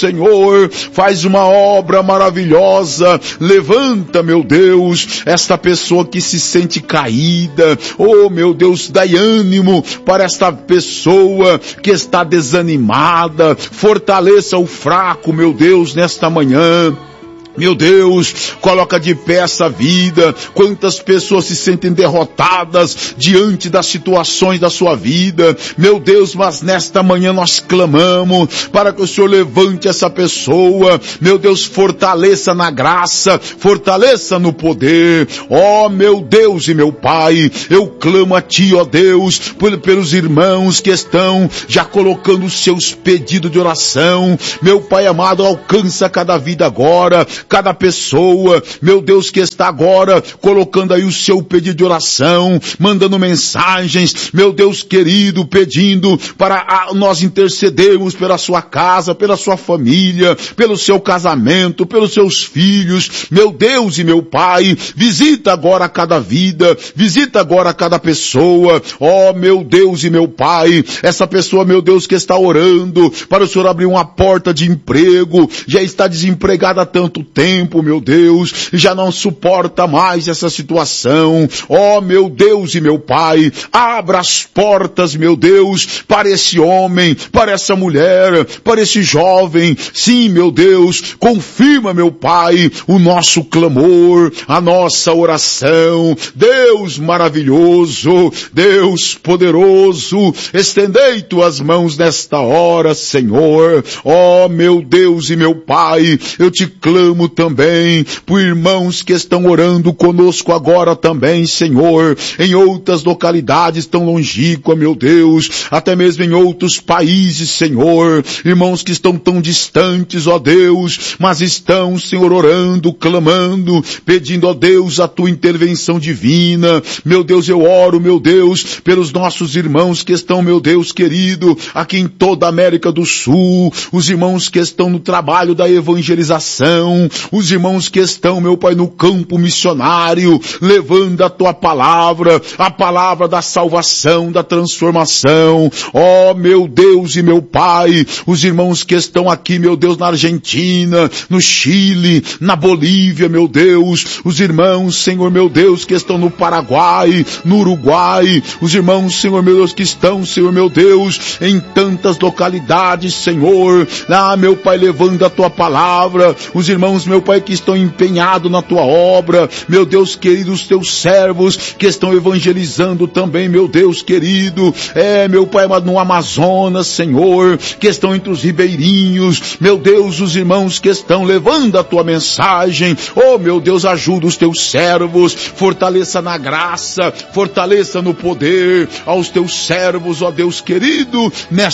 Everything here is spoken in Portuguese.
Senhor, faz uma obra maravilhosa, levanta, meu Deus, esta pessoa que se sente caída, oh meu Deus, dai ânimo para esta pessoa que está desanimada, fortaleça o fraco, meu Deus, nesta manhã. Meu Deus, coloca de pé essa vida. Quantas pessoas se sentem derrotadas diante das situações da sua vida. Meu Deus, mas nesta manhã nós clamamos para que o Senhor levante essa pessoa. Meu Deus, fortaleça na graça, fortaleça no poder. Ó meu Deus e meu Pai, eu clamo a Ti, ó Deus, pelos irmãos que estão já colocando os seus pedidos de oração. Meu Pai amado, alcança cada vida agora. Cada pessoa, meu Deus, que está agora colocando aí o seu pedido de oração, mandando mensagens, meu Deus querido, pedindo para nós intercedermos pela sua casa, pela sua família, pelo seu casamento, pelos seus filhos. Meu Deus e meu Pai, visita agora cada vida, visita agora cada pessoa. Ó meu Deus e meu Pai, essa pessoa, meu Deus, que está orando para o Senhor abrir uma porta de emprego, já está desempregada há tanto tempo, meu Deus, já não suporta mais essa situação. Ó meu Deus e meu Pai, abra as portas, meu Deus, para esse homem, para essa mulher, para esse jovem. Sim, meu Deus, confirma, meu Pai, o nosso clamor, a nossa oração. Deus maravilhoso, Deus poderoso, estendei tuas mãos nesta hora, Senhor. Ó meu Deus e meu Pai, eu te clamo também por irmãos que estão orando conosco agora também, Senhor, em outras localidades tão longínquas, meu Deus, até mesmo em outros países, Senhor, irmãos que estão tão distantes, ó Deus, mas estão, Senhor, orando, clamando, pedindo, ó Deus, a tua intervenção divina. Meu Deus, eu oro, meu Deus, pelos nossos irmãos que estão, meu Deus querido, aqui em toda a América do Sul, os irmãos que estão no trabalho da evangelização, os irmãos que estão, meu Pai, no campo missionário, levando a tua palavra, a palavra da salvação, da transformação. Ó meu Deus e meu Pai, os irmãos que estão aqui, meu Deus, na Argentina, no Chile, na Bolívia, meu Deus, os irmãos, Senhor, meu Deus, que estão no Paraguai, no Uruguai, os irmãos, Senhor, meu Deus, que estão, Senhor, meu Deus, em tantas localidades, Senhor, meu Pai, levando a tua palavra, os irmãos, meu Pai, que estão empenhados na tua obra, meu Deus querido, os teus servos que estão evangelizando também, meu Deus querido, meu Pai, no Amazonas, Senhor, que estão entre os ribeirinhos, meu Deus, os irmãos que estão levando a tua mensagem. Oh meu Deus, ajuda os teus servos, fortaleça na graça, fortaleça no poder aos teus servos, ó Deus querido, nesta